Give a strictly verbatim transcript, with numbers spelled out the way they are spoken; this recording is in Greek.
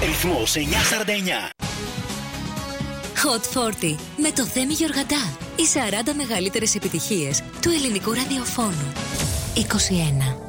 Ρυθμός εννιακόσια σαράντα εννιά. Hot σαράντα με το Θέμη Γεωργαντά. Οι σαράντα μεγαλύτερες επιτυχίες του ελληνικού ραδιοφώνου. είκοσι ένα.